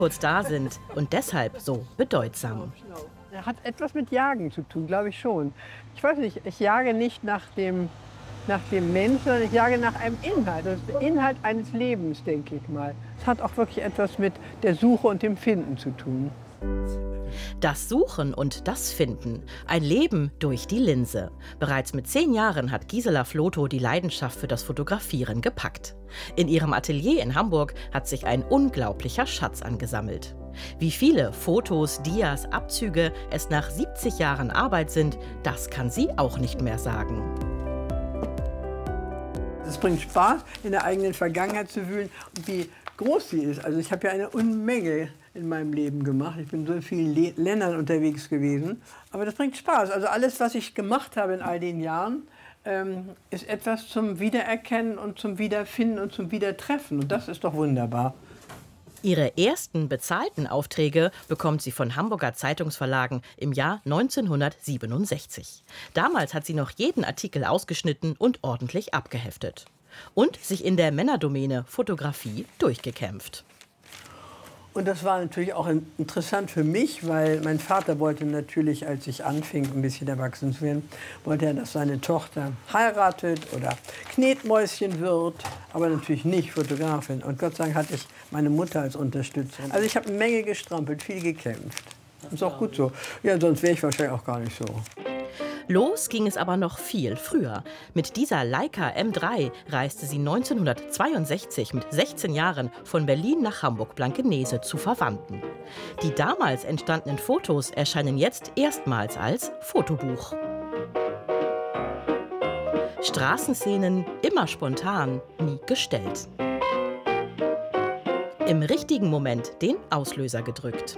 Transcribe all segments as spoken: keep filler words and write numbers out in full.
kurz da sind und deshalb so bedeutsam. Er hat etwas mit Jagen zu tun, glaube ich schon. Ich weiß nicht, ich jage nicht nach dem, nach dem Menschen, sondern ich jage nach einem Inhalt. Das ist der Inhalt eines Lebens, denke ich mal. Es hat auch wirklich etwas mit der Suche und dem Finden zu tun. Das Suchen und das Finden. Ein Leben durch die Linse. Bereits mit zehn Jahren hat Gisela Flotow die Leidenschaft für das Fotografieren gepackt. In ihrem Atelier in Hamburg hat sich ein unglaublicher Schatz angesammelt. Wie viele Fotos, Dias, Abzüge es nach siebzig Jahren Arbeit sind, das kann sie auch nicht mehr sagen. Es bringt Spaß, in der eigenen Vergangenheit zu wühlen und wie groß sie ist. Also ich habe ja eine Unmenge in meinem Leben gemacht. Ich bin so in vielen Le Ländern unterwegs gewesen. Aber das bringt Spaß. Also alles, was ich gemacht habe in all den Jahren, ähm, ist etwas zum Wiedererkennen und zum Wiederfinden und zum Wiedertreffen. Und das ist doch wunderbar. Ihre ersten bezahlten Aufträge bekommt sie von Hamburger Zeitungsverlagen im Jahr neunzehnhundertsiebenundsechzig. Damals hat sie noch jeden Artikel ausgeschnitten und ordentlich abgeheftet. Und sich in der Männerdomäne Fotografie durchgekämpft. Und das war natürlich auch interessant für mich, weil mein Vater wollte natürlich, als ich anfing, ein bisschen erwachsen zu werden, wollte er, dass seine Tochter heiratet oder Knetmäuschen wird, aber natürlich nicht Fotografin. Und Gott sei Dank hatte ich meine Mutter als Unterstützung. Also ich habe eine Menge gestrampelt, viel gekämpft. Das ist auch gut so. Ja, sonst wäre ich wahrscheinlich auch gar nicht so. Los ging es aber noch viel früher. Mit dieser Leica M drei reiste sie neunzehnhundertzweiundsechzig mit sechzehn Jahren von Berlin nach Hamburg-Blankenese zu Verwandten. Die damals entstandenen Fotos erscheinen jetzt erstmals als Fotobuch. Straßenszenen immer spontan, nie gestellt. Im richtigen Moment den Auslöser gedrückt.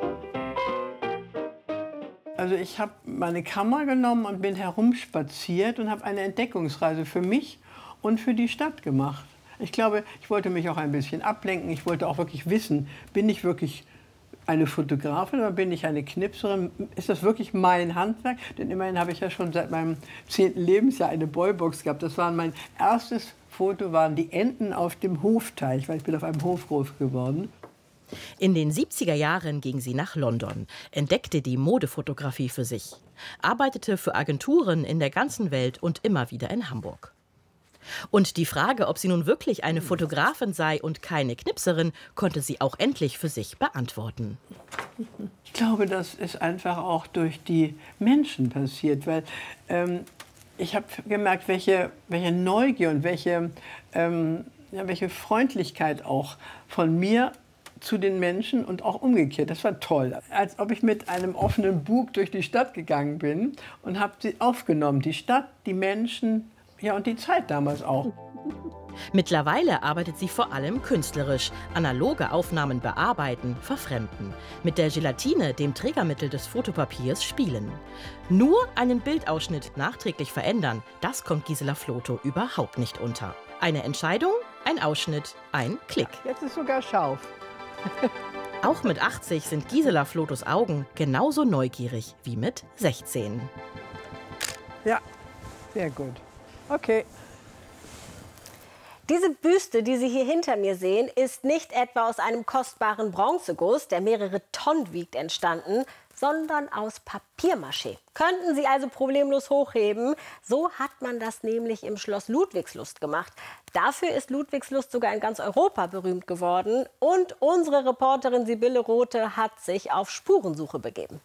Also ich habe meine Kamera genommen und bin herumspaziert und habe eine Entdeckungsreise für mich und für die Stadt gemacht. Ich glaube, ich wollte mich auch ein bisschen ablenken. Ich wollte auch wirklich wissen, bin ich wirklich eine Fotografin oder bin ich eine Knipserin? Ist das wirklich mein Handwerk? Denn immerhin habe ich ja schon seit meinem zehnten Lebensjahr eine Boybox gehabt. Das war mein erstes Foto, waren die Enten auf dem Hofteich, weil ich bin auf einem Hof groß geworden. In den siebziger Jahren ging sie nach London, entdeckte die Modefotografie für sich, arbeitete für Agenturen in der ganzen Welt und immer wieder in Hamburg. Und die Frage, ob sie nun wirklich eine Fotografin sei und keine Knipserin, konnte sie auch endlich für sich beantworten. Ich glaube, das ist einfach auch durch die Menschen passiert, weil ähm, ich habe gemerkt, welche, welche Neugier und welche, ähm, ja, welche Freundlichkeit auch von mir zu den Menschen und auch umgekehrt. Das war toll. Als ob ich mit einem offenen Bug durch die Stadt gegangen bin und habe sie aufgenommen. Die Stadt, die Menschen, ja, und die Zeit damals auch. Mittlerweile arbeitet sie vor allem künstlerisch. Analoge Aufnahmen bearbeiten, verfremden. Mit der Gelatine, dem Trägermittel des Fotopapiers, spielen. Nur einen Bildausschnitt nachträglich verändern, das kommt Gisela Flotow überhaupt nicht unter. Eine Entscheidung, ein Ausschnitt, ein Klick. Jetzt ist sogar scharf. Auch mit achtzig sind Gisela Flotows Augen genauso neugierig wie mit sechzehn. Ja, sehr gut. Okay. Diese Büste, die Sie hier hinter mir sehen, ist nicht etwa aus einem kostbaren Bronzeguss, der mehrere Tonnen wiegt, entstanden, sondern aus Papiermaché. Könnten Sie also problemlos hochheben. So hat man das nämlich im Schloss Ludwigslust gemacht. Dafür ist Ludwigslust sogar in ganz Europa berühmt geworden. Und unsere Reporterin Sibylle Rothe hat sich auf Spurensuche begeben.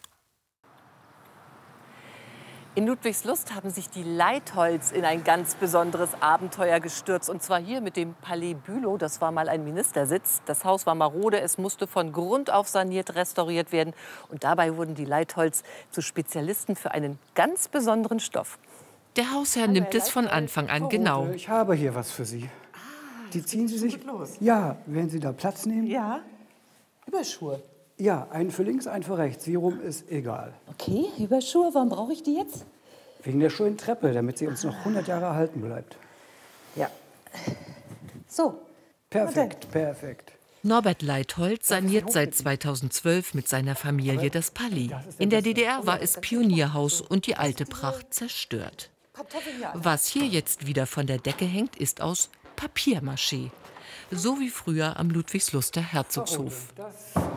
In Ludwigslust haben sich die Leitholtz in ein ganz besonderes Abenteuer gestürzt. Und zwar hier mit dem Palais Bülow. Das war mal ein Ministersitz. Das Haus war marode. Es musste von Grund auf saniert, restauriert werden. Und dabei wurden die Leitholtz zu Spezialisten für einen ganz besonderen Stoff. Der Hausherr nimmt es von Anfang an genau. Ich habe hier was für Sie. Ah, die ziehen Sie sich. Ja, wenn Sie da Platz nehmen. Ja, Überschuhe. Ja, einen für links, einen für rechts. Wie rum ist egal. Okay, Überschuhe. Warum brauche ich die jetzt? Wegen der schönen Treppe, damit sie uns noch hundert Jahre erhalten bleibt. Ja. So. Perfekt, perfekt. Norbert Leitholtz saniert seit zweitausendzwölf mit seiner Familie das Palais. In der D D R war es Pionierhaus und die alte Pracht zerstört. Was hier jetzt wieder von der Decke hängt, ist aus Papiermaché. so wie früher am Ludwigsluster Herzogshof.